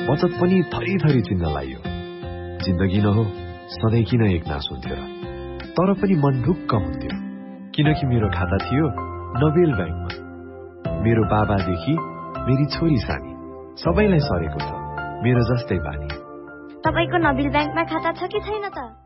बचत पनि थरी चिन्न लाइयो। जिन्दगी न हो सधैँ किन एक नास हुन्थ्यो र, तर पनि मन ढुक्क हुन्थ्यो किनकि मेरो खाता थियो नोबेल ब्याङ्कमा। मेरो बाबादेखि मेरी छोरी सानी सबैलाई सरेको छ मेरो जस्तै बानी। तपाईको नोबेल ब्याङ्कमा खाता छ कि छैन त?